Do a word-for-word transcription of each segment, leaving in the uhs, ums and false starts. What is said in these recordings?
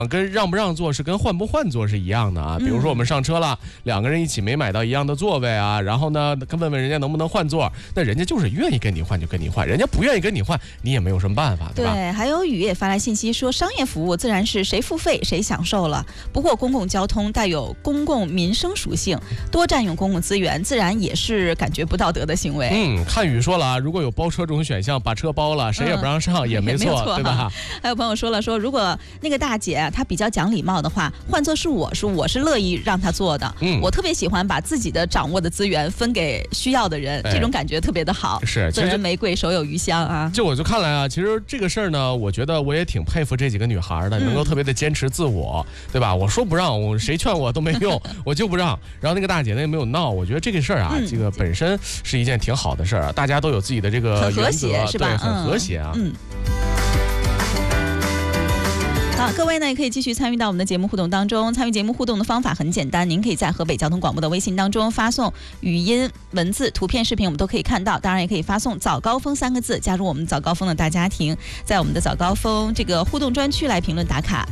跟让不让座是跟换不换座是一样的啊。比如说我们上车了，两个人一起没买到一样的座位啊，然后呢，问问人家能不能换座，那人家就是愿意跟你换就跟你换，人家不愿意跟你换，你也没有什么办法，对吧？ 对，还有雨也发来信息说，商业服务自然是谁付费谁享受了。不过公共交通带有公共民生属性，多占用公共资源，自然也是感觉不道德的行为。 嗯，汉语说了啊，如果有包车这种选项，把车包了，谁也不让上，嗯、也没错， 没错对吧？ 还有朋友说了，说如果那个大姐她比较讲礼貌的话，换做是我是我是乐意让她做的。嗯，我特别喜欢把自己的掌握的资源分给需要的人，哎、这种感觉特别的好。 是， 赠人玫瑰，手有余香啊。 就我就看来啊，其实这个事儿呢，我觉得我也挺佩服这几个女孩的，能够特别的坚持自我，嗯、对吧？我说不让，我谁劝我都没用，我就不让。然后那个大姐呢也没有闹，我觉得这个事儿啊，嗯、这个本身是一件挺好的事儿啊，大家都有自己的这个原则， 是吧？ 对，很和谐啊。 嗯。好，各位呢也可以继续参与到我们的节目互动当中。参与节目互动的方法很简单，您可以在河北交通广播的微信当中发送语音、文字、图片、视频，我们都可以看到。当然也可以发送早高峰三个字，加入我们早高峰的大家庭，在我们的早高峰这个互动专区来评论打卡。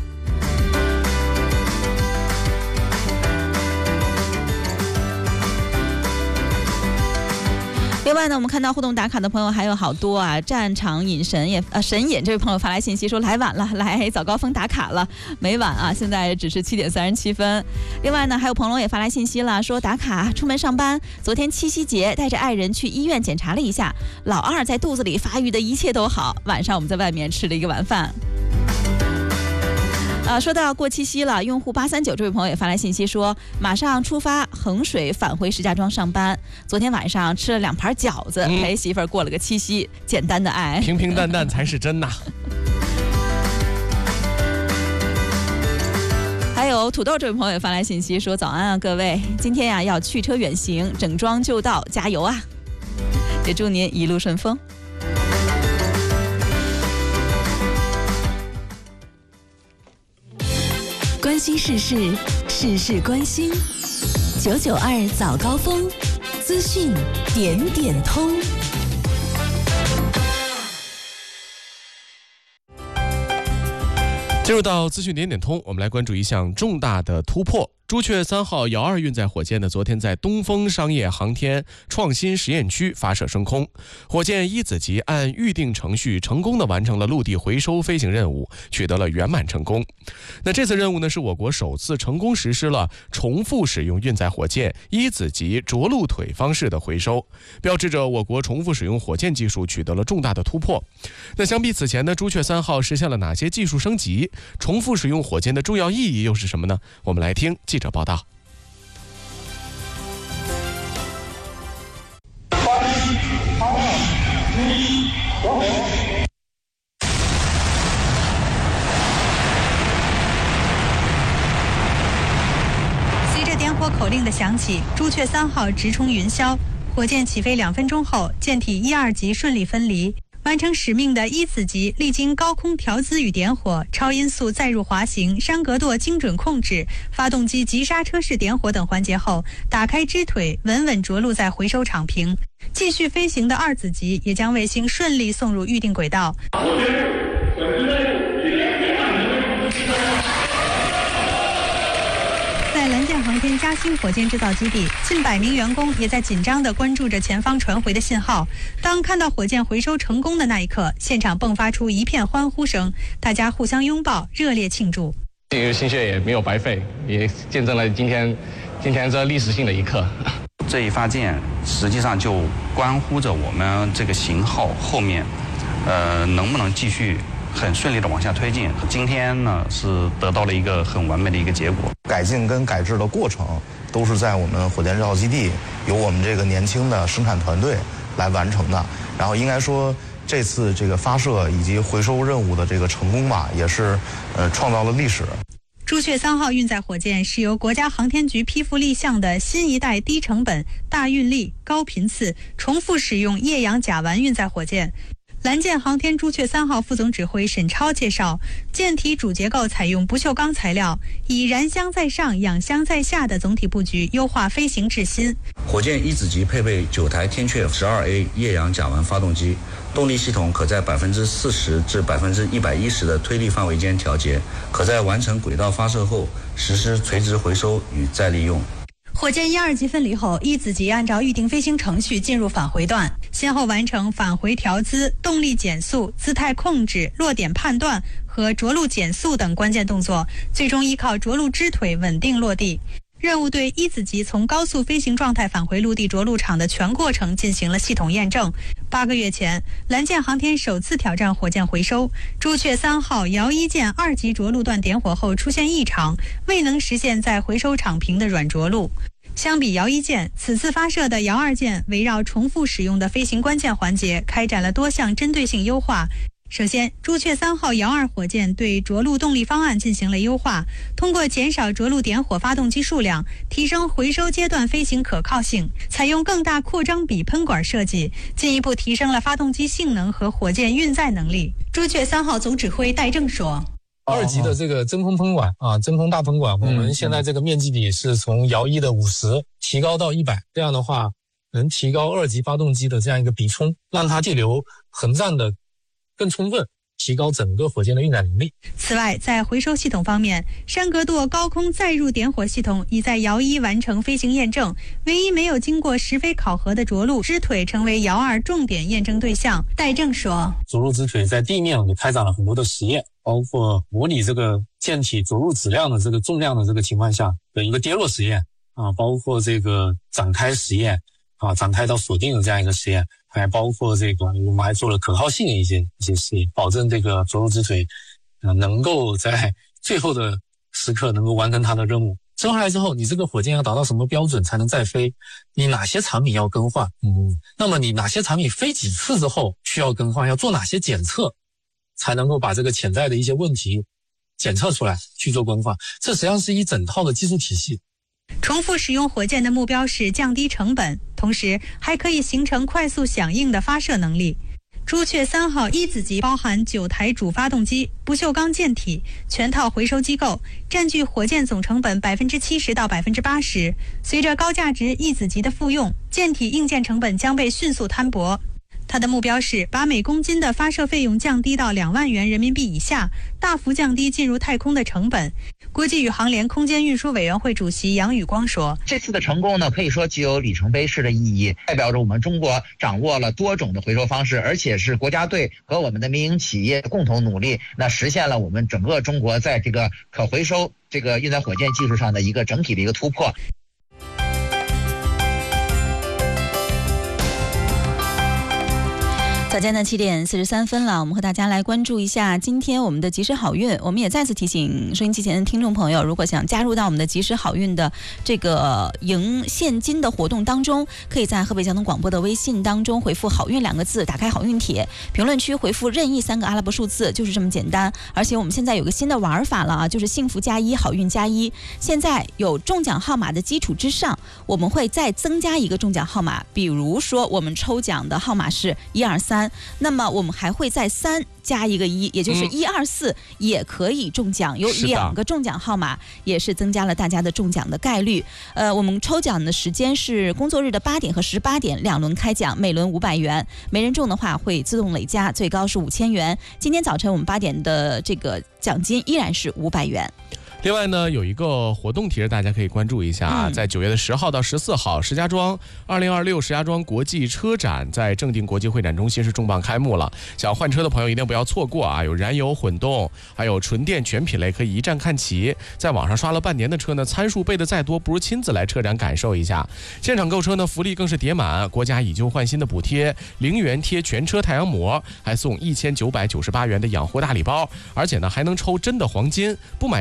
另外呢，我们看到互动打卡的朋友还有好多啊，战场隐神也呃神隐这位朋友发来信息说来晚了，来早高峰打卡了，没晚啊，现在只是七点三十七分。另外呢，还有彭龙也发来信息了，说打卡出门上班，昨天七夕节带着爱人去医院检查了一下，老二在肚子里发育的一切都好，晚上我们在外面吃了一个晚饭。呃，说到过七夕了，用户八三九这位朋友也发来信息说，马上出发衡水返回石家庄上班。昨天晚上吃了两盘饺子，陪媳妇儿过了个七夕，简单的爱， 平平淡淡才是真呐。 还有土豆这位朋友也发来信息说，早安啊各位，今天呀、啊、要去车远行，整装就到，加油啊！也祝您一路顺风。 关心世事，事事关心。九九二早高峰，资讯点点通。 进入到资讯点点通，我们来关注一项重大的突破。朱雀三号遥二运载火箭呢，昨天在东风商业航天创新实验区发射升空。火箭一子级按预定程序成功的完成了陆地回收飞行任务，取得了圆满成功。那这次任务呢，是我国首次成功实施了重复使用运载火箭一子级着陆腿方式的回收，标志着我国重复使用火箭技术取得了重大的突破。那相比此前呢，朱雀三号实现了哪些技术升级？重复使用火箭的重要意义又是什么呢？我们来听记者报道。 随着点火口令的响起，朱雀三号直冲云霄，火箭起飞两分钟后，舰体一二级顺利分离。完成使命的一子级历经高空调姿与点火、超音速载入滑行、山格舵精准控制、发动机急刹车式点火等环节后，打开支腿，稳稳着陆在回收场坪。继续飞行的二子级也将卫星顺利送入预定轨道。在蓝箭航天嘉兴火箭制造基地，近百名员工也在紧张地关注着前方传回的信号。当看到火箭回收成功的那一刻，现场迸发出一片欢呼声，大家互相拥抱，热烈庆祝。 这个心血也没有白费，也见证了今天今天这历史性的一刻。 这一发箭实际上就关乎着我们这个型号后面，呃，能不能继续很顺利的往下推进。今天呢是得到了一个很完美的一个结果。 改进跟改制的过程都是在我们火箭制造基地由我们这个年轻的生产团队来完成的。然后应该说这次这个发射以及回收任务的这个成功吧，也是呃创造了历史。 朱雀三号运载火箭是由国家航天局批复立项的新一代低成本、大运力、高频次、重复使用液氧甲烷运载火箭。 蓝箭航天朱雀三号副总指挥沈超介绍，舰体主结构采用不锈钢材料，以燃箱在上、氧箱在下的总体布局优化飞行质心。 火箭一子级配备九台天阙 十二 A 液氧甲烷发动机，动力系统可在百分之四十至百分之一百一十的推力范围间调节，可在完成轨道发射后实施垂直回收与再利用。 火箭一二级分离后，一子级按照预定飞行程序进入返回段，先后完成返回调姿、动力减速、姿态控制、落点判断和着陆减速等关键动作，最终依靠着陆支腿稳定落地。任务对一子级从高速飞行状态返回陆地着陆场的全过程进行了系统验证。八个月前，蓝箭航天首次挑战火箭回收，朱雀三号遥一舰二级着陆段点火后出现异常，未能实现在回收场平的软着陆。相比遥一舰，此次发射的遥二舰围绕重复使用的飞行关键环节开展了多项针对性优化。首先，朱雀三号遥二火箭对着陆动力方案进行了优化，通过减少着陆点火发动机数量，提升回收阶段飞行可靠性，采用更大扩张比喷管设计，进一步提升了发动机性能和火箭运载能力。朱雀三号总指挥戴正说， 二级的这个真空喷管啊，真空大喷管，我们现在这个面积比是从遥一的五十提高到一百，这样的话能提高二级发动机的这样一个比冲，让它对流横战的更充分，提高整个火箭的运载能力。 此外，在回收系统方面，山格舵高空载入点火系统已在遥一完成飞行验证，唯一没有经过实飞考核的着陆支腿成为遥二重点验证对象。戴正说， 着陆支腿在地面也开展了很多的实验，包括模拟这个舰体着陆质量的这个重量的这个情况下的一个跌落实验啊，包括这个展开实验啊，展开到锁定的这样一个实验，还包括这个我们还做了可靠性的一些一些实验，保证这个着陆支腿呃能够在最后的时刻能够完成它的任务。生下来之后，你这个火箭要达到什么标准才能再飞？你哪些产品要更换？嗯，那么你哪些产品飞几次之后需要更换？要做哪些检测，才能够把这个潜在的一些问题检测出来去做更换？这实际上是一整套的技术体系。 重复使用火箭的目标是降低成本，同时还可以形成快速响应的发射能力。朱雀三号一子级包含九台主发动机、不锈钢舰体、全套回收机构，占据火箭总成本百分之七十到百分之八十。随着高价值一子级的复用，舰体硬件成本将被迅速摊薄。它的目标是把每公斤的发射费用降低到两万元人民币以下，大幅降低进入太空的成本。国际宇航联空间运输委员会主席杨宇光说， 这次的成功呢，可以说具有里程碑式的意义，代表着我们中国掌握了多种的回收方式，而且是国家队和我们的民营企业共同努力，那实现了我们整个中国在这个可回收这个运载火箭技术上的一个整体的一个突破。 早间的七点四十三分了，我们和大家来关注一下今天我们的及时好运。我们也再次提醒收音机前的听众朋友，如果想加入到我们的及时好运的这个赢现金的活动当中，可以在河北交通广播的微信当中回复好运两个字，打开好运帖，评论区回复任意三个阿拉伯数字，就是这么简单。而且我们现在有个新的玩法了啊，就是幸福加一，好运加一。现在有中奖号码的基础之上，我们会再增加一个中奖号码，比如说我们抽奖的号码是一二三，那么我们还会在三加一个一，也就是一二四也可以中奖，有两个中奖号码，也是增加了大家的中奖的概率。呃，我们抽奖的时间是工作日的八点和十八点，两轮开奖，每轮五百元，没人中的话会自动累加，最高是五千元。今天早晨我们八点的这个奖金依然是五百元。 另外呢，有一个活动提示大家可以关注一下啊，嗯、在九月的十号到十四号，石家庄二零二六石家庄国际车展在正定国际会展中心是重磅开幕了。想换车的朋友一定不要错过啊！有燃油、混动，还有纯电全品类，可以一站看齐。在网上刷了半年的车呢，参数背的再多，不如亲自来车展感受一下。现场购车呢，福利更是叠满，国家以旧换新的补贴，零元贴全车太阳膜，还送一千九百九十八元的养护大礼包，而且呢还能抽真的黄金。不买车也有的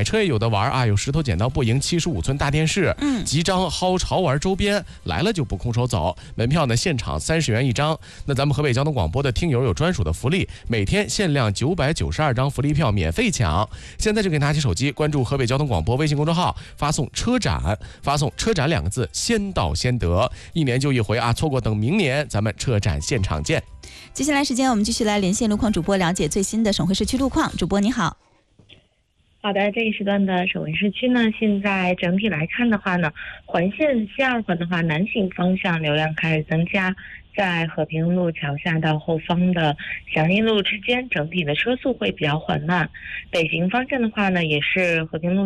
的玩啊，有石头剪刀布赢七十五寸大电视， 嗯， 集章薅潮玩周边，来了就不空手走。门票呢现场三十元一张。那咱们河北交通广播的听友有专属的福利，每天限量九百九十二张福利票免费抢。现在就给拿起手机关注河北交通广播微信公众号，发送车展，发送车展两个字，先到先得，一年就一回啊，错过等明年咱们车展现场见。 接下来时间我们继续来连线路况主播，了解最新的省会市区路况。主播你好。 好的，这一时段的省会市区呢，现在整体来看的话呢，环线西二环的话，南行方向流量开始增加，在和平路桥下到后方的祥宁路之间，整体的车速会比较缓慢。北行方向的话呢，也是和平路